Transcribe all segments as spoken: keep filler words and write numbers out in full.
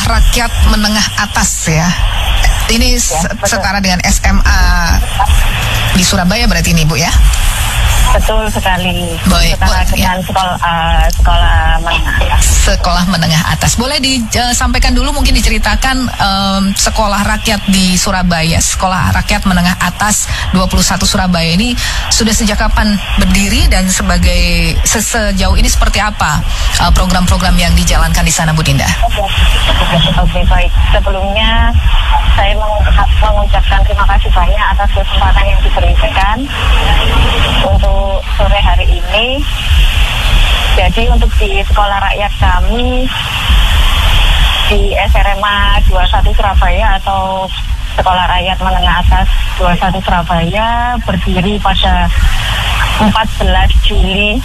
rakyat menengah atas ya. Ini ya, setara dengan S M A di Surabaya berarti ini, Bu ya? Betul sekali. Baik, setara dengan ya. sekolah uh, sekolah menengah atas. Sekolah menengah atas. Boleh disampaikan dulu, mungkin diceritakan um, sekolah rakyat di Surabaya, sekolah rakyat menengah atas dua puluh satu Surabaya ini sudah sejak kapan berdiri dan sebagai sejauh ini seperti apa uh, program-program yang dijalankan di sana, Bu Dinda? Oke, baik. Sebelumnya saya mengucapkan terima kasih banyak atas kesempatan yang diberikan untuk sore hari ini. Jadi untuk di sekolah rakyat kami di S R M A dua puluh satu Surabaya atau sekolah rakyat menengah atas dua puluh satu Surabaya berdiri pada empat belas Juli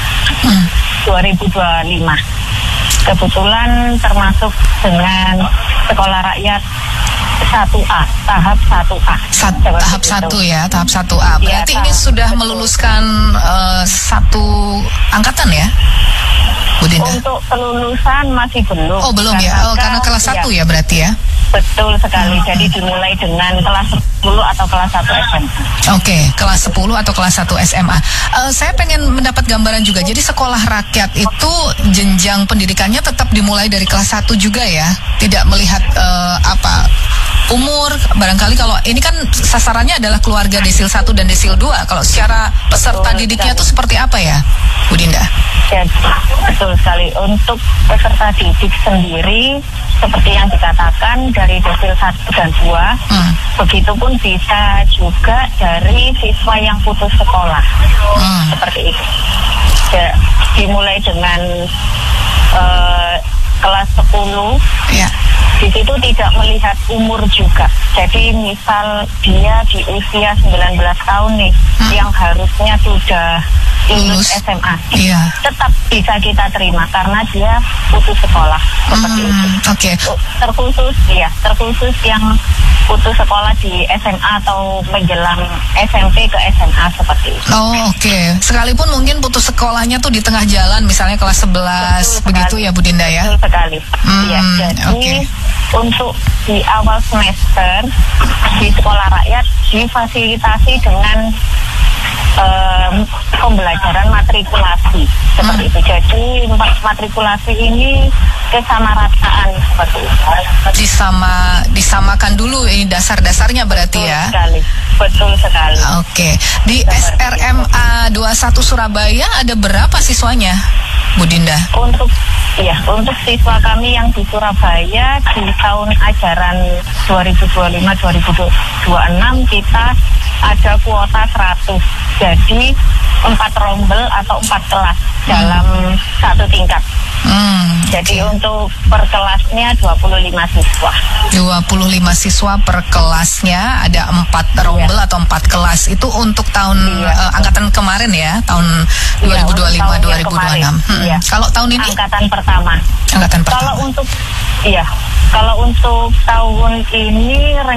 dua ribu dua puluh lima. Kebetulan termasuk dengan sekolah rakyat satu A, tahap satu A. Sat, tahap itu. satu ya, tahap satu A. Berarti ya, ini sudah betul. meluluskan uh, satu angkatan ya, Bu Dinda? Untuk kelulusan masih belum. Oh belum ya, oh, karena kelas satu ya. ya berarti ya? Betul sekali, hmm. jadi dimulai dengan kelas sepuluh atau kelas satu S M A. Oke, okay, kelas sepuluh atau kelas satu S M A. Uh, saya pengen mendapat gambaran juga, jadi sekolah rakyat itu jenjang pendidikannya tetap dimulai dari kelas satu juga ya? Tidak melihat uh, apa umur, barangkali kalau ini kan sasarannya adalah keluarga desil satu dan desil dua. Kalau secara peserta betul, didiknya itu seperti apa ya, Bu Dinda? Ya, betul sekali. Untuk peserta didik sendiri, seperti yang dikatakan dari desil satu dan dua, hmm. begitupun bisa juga dari siswa yang putus sekolah. Hmm. Seperti itu. Ya, dimulai dengan uh, kelas sepuluh. Ya. Di situ tidak melihat umur juga. Jadi misal dia di usia sembilan belas tahun nih, hmm. yang harusnya sudah lulus S M A, iya. tetap bisa kita terima karena dia putus sekolah. Seperti hmm, itu. Oke. Okay. Terkhusus ya, terkhusus yang putus sekolah di S M A atau menjelang S M P ke S M A seperti itu. Oh oke. Okay. Sekalipun mungkin putus sekolahnya tuh di tengah jalan, misalnya kelas sebelas, betul begitu sekali. Ya Bu Dinda ya? Betul sekali. Iya. Hmm, jadi okay. untuk di awal semester di sekolah rakyat difasilitasi dengan um, pembelajaran matrikulasi seperti hmm. itu. Jadi matrikulasi ini kesamarataan seperti itu. Disama disamakan dulu ini dasar-dasarnya berarti betul ya. Sekali. Betul sekali. Oke. Okay. Di S R M A dua puluh satu Surabaya ada berapa siswanya, Bu Dinda? Untuk ya, untuk siswa kami yang di Surabaya di tahun ajaran dua ribu dua puluh lima dua ribu dua puluh enam kita ada kuota seratus. Jadi empat rombel atau empat kelas hmm. dalam satu tingkat. Hmm, Jadi okay. untuk per kelasnya dua puluh lima siswa. dua puluh lima siswa per kelasnya, ada empat rombel yeah. atau empat kelas. Itu untuk tahun yeah. uh, angkatan kemarin ya, tahun dua ribu dua puluh lima dua ribu dua puluh enam. Hmm. Yeah. Kalau tahun ini angkatan pertama. Angkatan pertama. Kalau untuk iya, kalau untuk tahun ini